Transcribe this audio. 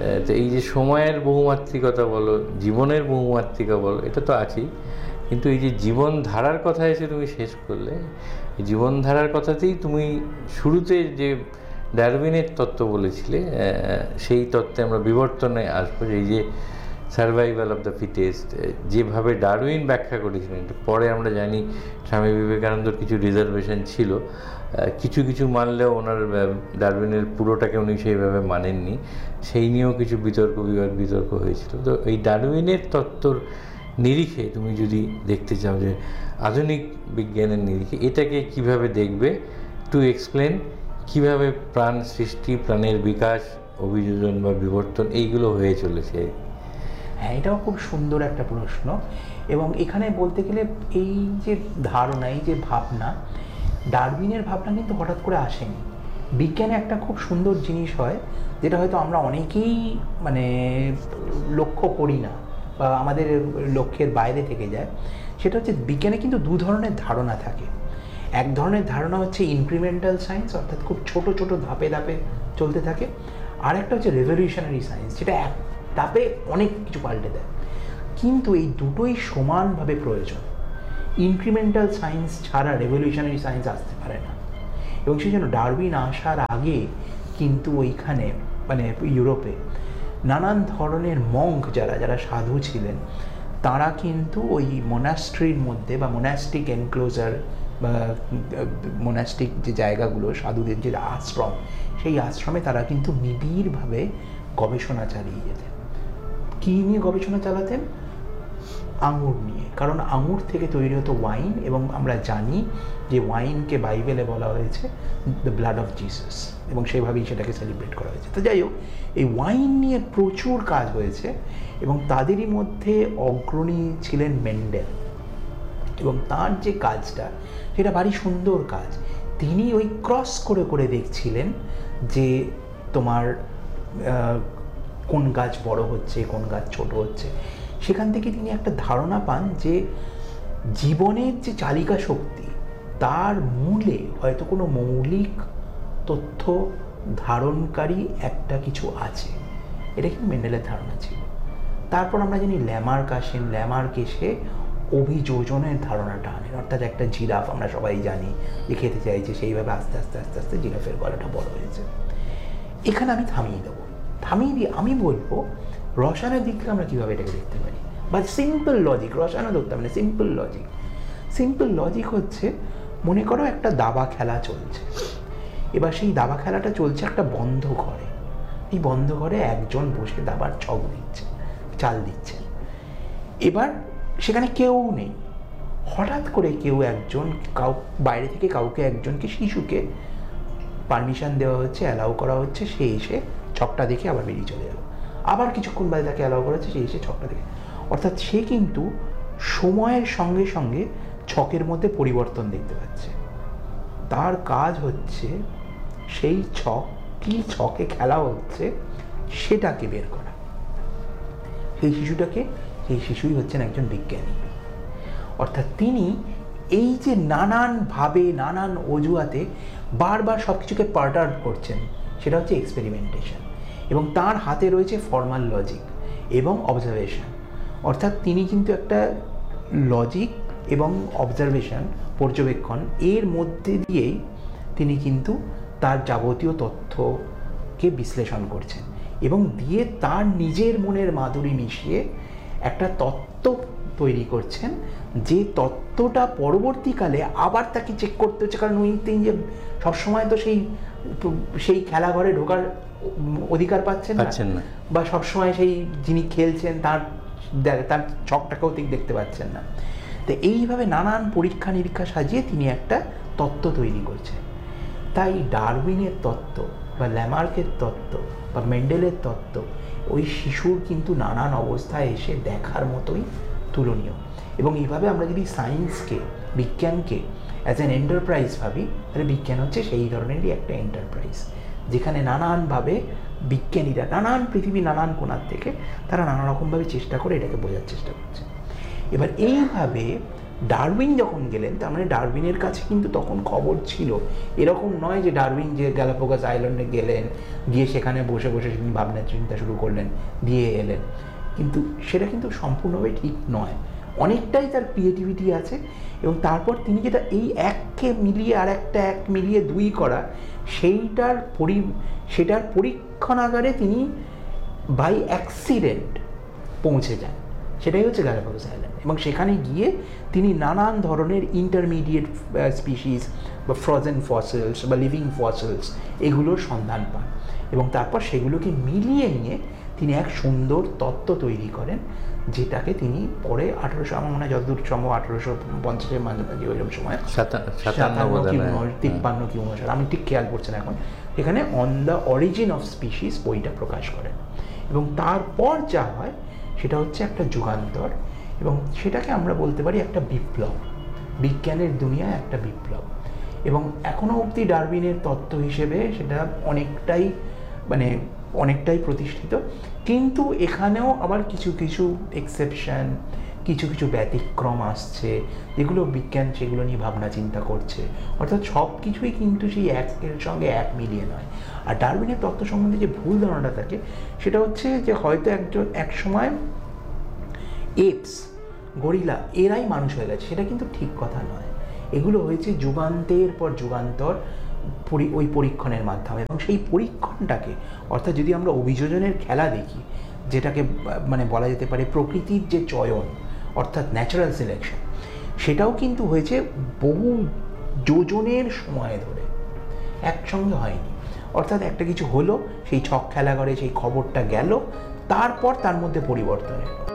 তো এই যে সময়ের বহুমাত্রিকতা বলো, জীবনের বহুমাত্রিকা বলো, এটা তো আছেই, কিন্তু এই যে জীবনধারার কথা এসে তুমি শেষ করলে, এই জীবনধারার কথাতেই তুমি শুরুতে যে ডারউইনের তত্ত্ব বলেছিলে, সেই তত্ত্বে আমরা বিবর্তনে আসবো। এই যে সার্ভাইভাল অফ দ্য ফিটেস্ট, যেভাবে ডারউইন ব্যাখ্যা করেছিলেন, পরে আমরা জানি স্বামী বিবেকানন্দর কিছু রিজার্ভেশন ছিল, কিছু কিছু মানলেও ওনার ডারউইনের পুরোটাকে উনি সেইভাবে মানেননি, সেই নিয়েও কিছু বিতর্ক হয়েছিল। তো এই ডারউইনের তত্ত্বর নিরিখে তুমি যদি দেখতে চাও যে আধুনিক বিজ্ঞানের নিরিখে এটাকে কিভাবে দেখবে, টু এক্সপ্লেন কীভাবে প্রাণ সৃষ্টি, প্রাণের বিকাশ, অভিযোজন বা বিবর্তন এইগুলো হয়ে চলেছে। হ্যাঁ, এটাও খুব সুন্দর একটা প্রশ্ন। এবং এখানে বলতে গেলে এই যে ধারণা, এই যে ভাবনা, ডারউইনের ভাবনা কিন্তু হঠাৎ করে আসেনি। বিজ্ঞানে একটা খুব সুন্দর জিনিস হয়, যেটা হয়তো আমরা অনেকেই লক্ষ্য করি না বা আমাদের লক্ষ্যের বাইরে থেকে যায়। সেটা হচ্ছে বিজ্ঞানে কিন্তু দু ধরনের ধারণা থাকে। এক ধরনের ধারণা হচ্ছে ইনক্রিমেন্টাল সায়েন্স, অর্থাৎ খুব ছোট ছোট ধাপে ধাপে চলতে থাকে। আর একটা হচ্ছে রেভলিউশনারি সায়েন্স, যেটা এক ধাপে অনেক কিছু পাল্টে দেয়। কিন্তু এই দুটোই সমানভাবে প্রয়োজন। ইনক্রিমেন্টাল সায়েন্স ছাড়া রেভলিউশনারি সায়েন্স আসতে পারে না। এবং সেই জন্য ডারউইন আসার আগে কিন্তু ওইখানে ইউরোপে নানান ধরনের মঙ্ক যারা সাধু ছিলেন, তারা কিন্তু ওই মোনাস্ট্রির মধ্যে বা মোনাস্টিক এনক্লোজার বা মোনাস্টিক যে জায়গাগুলো, সাধুদের যে আশ্রম, সেই আশ্রমে তারা কিন্তু নিবিড়ভাবে গবেষণা চালিয়ে যেতেন। কী নিয়ে গবেষণা চালাতেন? আঙুর নিয়ে। কারণ আঙুর থেকে তৈরি হতো ওয়াইন, এবং আমরা জানি যে ওয়াইনকে বাইবেলে বলা হয়েছে দ্য ব্লাড অফ জিসাস, এবং সেইভাবেই সেটাকে সেলিব্রেট করা হয়েছে। তো যাই হোক, এই ওয়াইন নিয়ে প্রচুর কাজ হয়েছে, এবং তাদেরই মধ্যে অগ্রণী ছিলেন মেন্ডেল। এবং তার যে কাজটা, সেটা ভারী সুন্দর কাজ। তিনি ওই ক্রস করে করে দেখছিলেন যে তোমার কোন গাছ বড় হচ্ছে, কোন গাছ ছোট হচ্ছে। সেখান থেকে তিনি একটা ধারণা পান যে জীবনের যে চালিকা শক্তি, তার মূলে হয়তো কোনো মৌলিক তথ্য ধারণকারী একটা কিছু আছে। এটা কিন্তু মেন্ডেলের ধারণা ছিল। তারপর আমরা জানি ল্যামার্ক আসেন। ল্যামার্ক এসে অভিযোজনের ধারণাটা আনেন, অর্থাৎ একটা জিরাফ, আমরা সবাই জানি যে খেতে চাইছে, সেইভাবে আস্তে আস্তে আস্তে আস্তে জিরাফের গলাটা বড় হয়েছে। এখানে আমি থামিয়ে দেবো, থামিয়ে দিয়ে আমি বলবো রসায়নের দিক থেকে আমরা কীভাবে এটাকে দেখতে পারি, বা সিম্পল লজিক। রসায়ন ধরতে হবে না, সিম্পল লজিক। সিম্পল লজিক হচ্ছে, মনে করো একটা দাবা খেলা চলছে। এবার সেই দাবা খেলাটা চলছে একটা বন্ধ ঘরে। এই বন্ধ ঘরে একজন বসে দাবার ছক দিচ্ছে, চাল দিচ্ছে। এবার সেখানে কেউ নেই। হঠাৎ করে কেউ একজন, বাইরে থেকে কাউকে একজনকে, শিশুকে পারমিশন দেওয়া হচ্ছে, অ্যালাউ করা হচ্ছে, সে এসে ছকটা দেখে আবার বেরিয়ে চলে যাবে। আবার কিছুক্ষণ বাদে তাকে অ্যালাউ করা হচ্ছে, সে এসে ছকটা দেখে। অর্থাৎ সে কিন্তু সময়ের সঙ্গে সঙ্গে ছকের মধ্যে পরিবর্তন দেখতে পাচ্ছে। তার কাজ হচ্ছে সেই ছক, কী ছকে খেলা হচ্ছে, সেটাকে বের করা। সেই শিশুই হচ্ছেন একজন বিজ্ঞানী। অর্থাৎ তিনি এই যে নানানভাবে, নানান অজুহাতে বারবার সব কিছুকে পার্টার্ড করছেন, সেটা হচ্ছে এক্সপেরিমেন্টেশন। এবং তার হাতে রয়েছে ফর্মাল লজিক এবং অবজারভেশন। অর্থাৎ তিনি কিন্তু একটা লজিক এবং অবজারভেশন, পর্যবেক্ষণ, এর মধ্যে দিয়েই তিনি কিন্তু তার যাবতীয় তথ্যকে বিশ্লেষণ করছেন, এবং দিয়ে তার নিজের মনের মাধুরী মিশিয়ে একটা তত্ত্ব তৈরি করছেন, যে তত্ত্বটা পরবর্তীকালে আবার তাকে চেক করতে হচ্ছে। কারণ তিনি যে সবসময় তো সেই খেলাঘরে ঢোকার অধিকার পাচ্ছেন না, বা সবসময় সেই যিনি খেলছেন তার ছকটাকেও তিনি দেখতে পাচ্ছেন না। তো এইভাবে নানান পরীক্ষা নিরীক্ষা সাজিয়ে তিনি একটা তত্ত্ব তৈরি করছেন। তাই ডারউইনের তত্ত্ব বা ল্যামার্কের তত্ত্ব বা মেন্ডেলের তত্ত্ব ওই শিশুর কিন্তু নানান অবস্থায় এসে দেখার মতোই তুলনীয়। এবং এইভাবে আমরা যদি সায়েন্সকে, বিজ্ঞানকে অ্যাজ অ্যান এন্টারপ্রাইজ ভাবি, তাহলে বিজ্ঞান হচ্ছে সেই ধরনেরই একটা এন্টারপ্রাইজ, যেখানে নানানভাবে বিজ্ঞানীরা পৃথিবীর নানান কোণার থেকে তারা নানা রকমভাবে চেষ্টা করে এটাকে বোঝার চেষ্টা করছে। এবার এইভাবে ডারউইন যখন গেলেন, তার মানে ডারউইনের কাছে কিন্তু তখন খবর ছিল। এরকম নয় যে ডারউইন যে গ্যালাপাগোস আইল্যান্ডে গেলেন, গিয়ে সেখানে বসে বসে তিনি ভাবনা চিন্তা শুরু করলেন, দিয়ে এলেন, কিন্তু সেটা কিন্তু সম্পূর্ণভাবে ঠিক নয়। অনেকটাই তার ক্রিয়েটিভিটি আছে, এবং তারপর তিনি যেটা এই এককে মিলিয়ে আর একটা এক মিলিয়ে দুই করা, সেটার পরীক্ষণাগারে তিনি বাই অ্যাক্সিডেন্ট পৌঁছে যান। সেটাই হচ্ছে গ্যালাপাগোস আইল্যান্ড, এবং সেখানে গিয়ে তিনি নানান ধরনের ইন্টারমিডিয়েট স্পিসিস বা ফ্রোজেন ফসিলস বা লিভিং ফসিলস এগুলোর সন্ধান পান, এবং তারপর সেগুলোকে মিলিয়ে নিয়ে তিনি এক সুন্দর তত্ত্ব তৈরি করেন, যেটাকে তিনি পরে 1800, আমার মনে হয় যতদূর সম্ভব 1850-এর মাঝামাঝি ওইরকম সময়, 53 কি 59, আমি ঠিক খেয়াল করছি না এখন, এখানে on the origin of species বইটা প্রকাশ করেন। এবং তারপর যা হয় সেটা হচ্ছে একটা যুগান্তর, এবং সেটাকে আমরা বলতে পারি একটা বিপ্লব, বিজ্ঞানের দুনিয়ায় একটা বিপ্লব। এবং এখনও অবধি ডারউইনের তত্ত্ব হিসেবে সেটা অনেকটাই প্রতিষ্ঠিত, কিন্তু এখানেও আবার কিছু কিছু এক্সেপশন, কিছু কিছু ব্যতিক্রম আসছে, যেগুলো বিজ্ঞান সেগুলো নিয়ে ভাবনা চিন্তা করছে। অর্থাৎ সব কিছুই কিন্তু সেই একের সঙ্গে এক মিলিয়ে নয়। আর ডারউইনের তত্ত্ব সম্বন্ধে যে ভুল ধারণাটা থাকে সেটা হচ্ছে যে হয়তো এক সময় এপস, গরিলা এরাই মানুষ হয়ে গেছে, সেটা কিন্তু ঠিক কথা নয়। এগুলো হয়েছে যুগান্তের পর যুগান্তর ওই পরীক্ষণের মাধ্যমে, এবং সেই পরীক্ষণটাকে, অর্থাৎ যদি আমরা অভিযোজনের খেলা দেখি, যেটাকে বলা যেতে পারে প্রকৃতির যে চয়ন, অর্থাৎ ন্যাচারাল সিলেকশন, সেটাও কিন্তু হয়েছে বহু যোজনের সময় ধরে, একসঙ্গে হয়নি। অর্থাৎ একটা কিছু হলো, সেই ছক খেলা করে সেই খবরটা গেল, তারপর তার মধ্যে পরিবর্তন এলো।